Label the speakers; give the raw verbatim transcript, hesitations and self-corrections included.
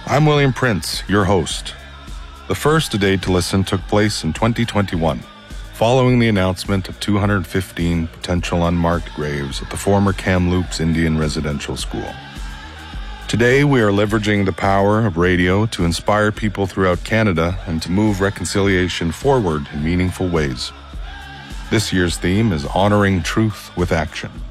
Speaker 1: I'm William Prince, your host. The first A Day to Listen took place in twenty twenty-one, following the announcement of two hundred fifteen potential unmarked graves at the former Kamloops Indian Residential School. Today, we are leveraging the power of radio to inspire people throughout Canada and to move reconciliation forward in meaningful ways. This year's theme is Honoring Truth with Action.